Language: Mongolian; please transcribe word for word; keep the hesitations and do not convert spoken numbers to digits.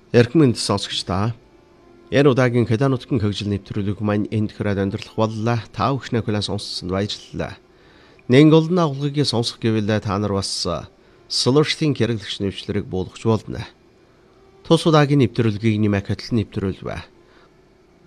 Эрхэм сонсогч та. Энэ удаагийн Хеданутгийн хөгжил нэвтрүүлэг маань энд хүрээд өндөрлөх боллоо. Та бүхнээ хүлээн сонссонд баярлалаа. Нэн голдны агуулгыг сонсох гэвэл та нар бас Солорштын хэрэглэгч нэвчлэрийг буулгach болно. Тус удаагийн нэвтрүүлгийг нэмэх хөтөл нэвтрүүлвэ.